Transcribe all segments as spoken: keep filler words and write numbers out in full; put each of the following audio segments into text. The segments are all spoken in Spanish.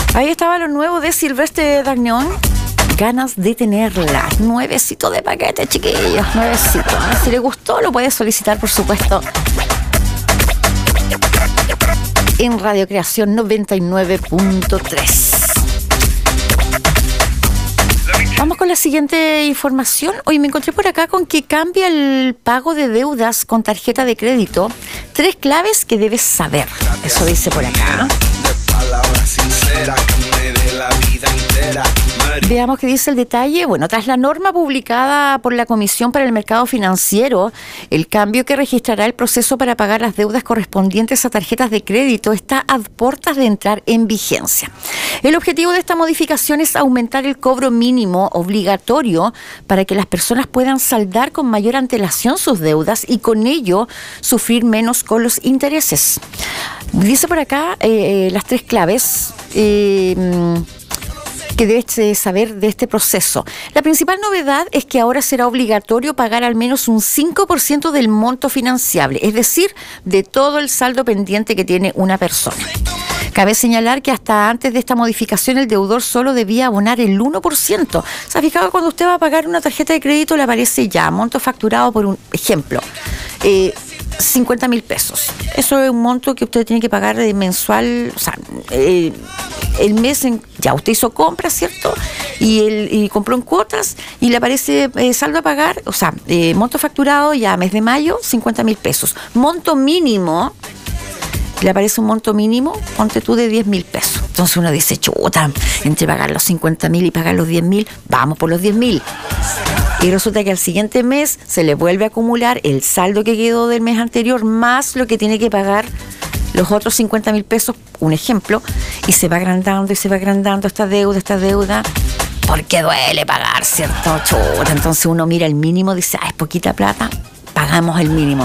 Ahí estaba lo nuevo de Silvestre Dangond. Ganas de tenerla. Nuevecito de paquete, chiquillos. Nuevecito. Si le gustó, lo puede solicitar, por supuesto, en Radio Creación noventa y nueve punto tres. Vamos con la siguiente información. Hoy me encontré por acá con que cambia el pago de deudas con tarjeta de crédito. Tres claves que debes saber. Eso dice por acá. Veamos qué dice el detalle. Bueno, tras la norma publicada por la Comisión para el Mercado Financiero, el cambio que registrará el proceso para pagar las deudas correspondientes a tarjetas de crédito está a puertas de entrar en vigencia. El objetivo de esta modificación es aumentar el cobro mínimo obligatorio para que las personas puedan saldar con mayor antelación sus deudas y con ello sufrir menos con los intereses. Dice por acá eh, las tres claves eh, que debes saber de este proceso. La principal novedad es que ahora será obligatorio pagar al menos un cinco por ciento del monto financiable, es decir, de todo el saldo pendiente que tiene una persona. Cabe señalar que hasta antes de esta modificación el deudor solo debía abonar el uno por ciento. ¿Se ha fijado cuando usted va a pagar una tarjeta de crédito le aparece ya monto facturado por un ejemplo? Eh, cincuenta mil pesos. Eso es un monto que usted tiene que pagar de mensual, o sea, eh, el mes, en, ya usted hizo compras, ¿cierto? Y, el, y compró en cuotas y le aparece eh, saldo a pagar, o sea, eh, monto facturado ya mes de mayo, cincuenta mil pesos. Monto mínimo, le aparece un monto mínimo, ponte tú de diez mil pesos. Entonces uno dice, chuta, entre pagar los cincuenta mil y pagar los diez mil, vamos por los diez mil. Y resulta que al siguiente mes se le vuelve a acumular el saldo que quedó del mes anterior más lo que tiene que pagar los otros cincuenta mil pesos, un ejemplo, y se va agrandando y se va agrandando esta deuda, esta deuda, porque duele pagar, ¿cierto? Chuta, entonces uno mira el mínimo, dice, ah, es poquita plata, pagamos el mínimo.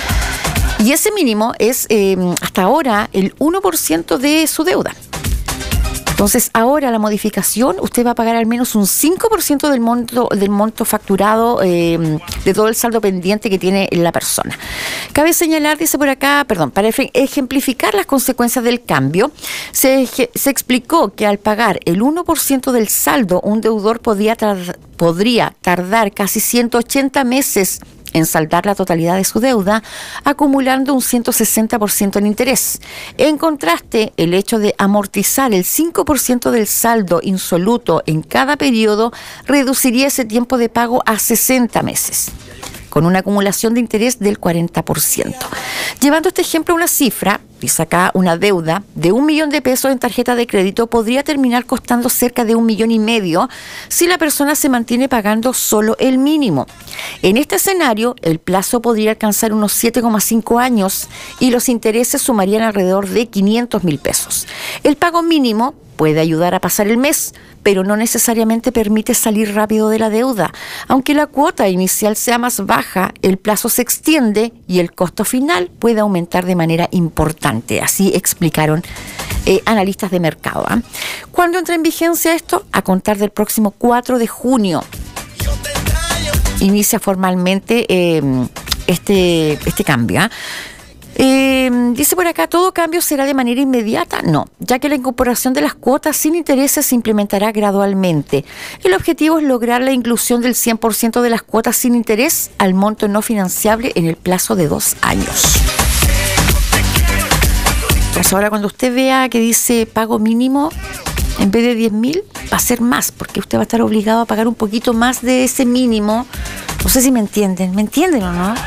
Y ese mínimo es eh, hasta ahora el uno por ciento de su deuda. Entonces, ahora la modificación, usted va a pagar al menos un cinco por ciento del monto, del monto facturado eh, de todo el saldo pendiente que tiene la persona. Cabe señalar, dice por acá, perdón, para ejemplificar las consecuencias del cambio, se, se explicó que al pagar el uno por ciento del saldo, un deudor podría, tar, podría tardar casi ciento ochenta meses en saldar la totalidad de su deuda, acumulando un ciento sesenta por ciento en interés. En contraste, el hecho de amortizar el cinco por ciento del saldo insoluto en cada periodo reduciría ese tiempo de pago a sesenta meses, con una acumulación de interés del cuarenta por ciento. Llevando este ejemplo a una cifra, dice acá, una deuda de un millón de pesos en tarjeta de crédito podría terminar costando cerca de un millón y medio si la persona se mantiene pagando solo el mínimo. En este escenario, el plazo podría alcanzar unos siete coma cinco años y los intereses sumarían alrededor de quinientos mil pesos. El pago mínimo puede ayudar a pasar el mes, pero no necesariamente permite salir rápido de la deuda. Aunque la cuota inicial sea más baja, el plazo se extiende y el costo final puede aumentar de manera importante. Así explicaron eh, analistas de mercado. ¿eh? ¿Cuándo entra en vigencia esto? A contar del próximo cuatro de junio. Inicia formalmente eh, este, este cambio. ¿eh? Eh, dice por acá, ¿todo cambio será de manera inmediata? No, ya que la incorporación de las cuotas sin intereses se implementará gradualmente. El objetivo es lograr la inclusión del cien por ciento de las cuotas sin interés al monto no financiable en el plazo de dos años. Entonces ahora cuando usted vea que dice pago mínimo, en vez de diez mil, va a ser más, porque usted va a estar obligado a pagar un poquito más de ese mínimo. No sé si me entienden, ¿me entienden o no?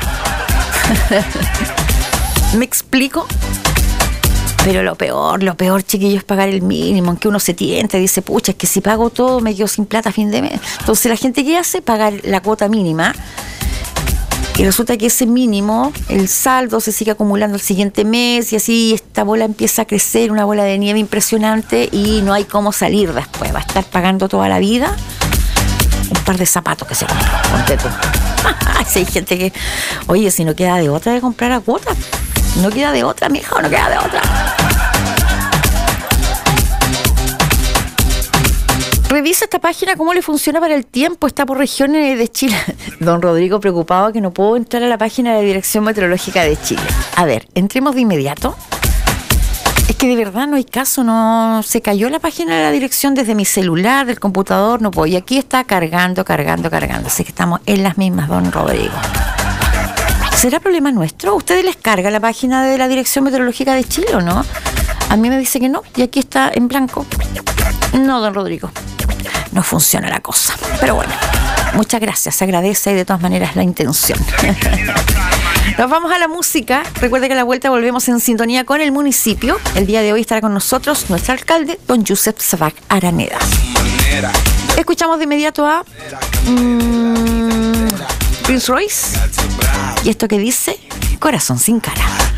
¿Me explico? Pero lo peor, lo peor, chiquillo, es pagar el mínimo, en que uno se tienta y dice, pucha, es que si pago todo me quedo sin plata a fin de mes. Entonces la gente, ¿qué hace? Pagar la cuota mínima. Y resulta que ese mínimo, el saldo se sigue acumulando el siguiente mes y así esta bola empieza a crecer, una bola de nieve impresionante y no hay cómo salir después. Va a estar pagando toda la vida un par de zapatos que se compran. Ponte tú. Si hay gente que, oye, si no queda de otra de comprar a cuota. No queda de otra, mijo, no queda de otra. Revisa esta página, cómo le funciona para el tiempo. Está por regiones de Chile. Don Rodrigo preocupado que no puedo entrar a la página de la Dirección Meteorológica de Chile. A ver, entremos de inmediato. Es que de verdad no hay caso, no se cayó la página de la dirección desde mi celular, del computador, no puedo. Y aquí está cargando, cargando, cargando. Así que estamos en las mismas, don Rodrigo. ¿Será problema nuestro? ¿A ustedes les carga la página de la Dirección Meteorológica de Chile o no? A mí me dice que no, y aquí está en blanco. No, don Rodrigo, no funciona la cosa. Pero bueno, muchas gracias, se agradece y de todas maneras la intención. Nos vamos a la música. Recuerde que a la vuelta volvemos en sintonía con el municipio. El día de hoy estará con nosotros nuestro alcalde, don Josep Sabac Araneda. Escuchamos de inmediato a mmm, Prince Royce y esto que dice Corazón sin cara.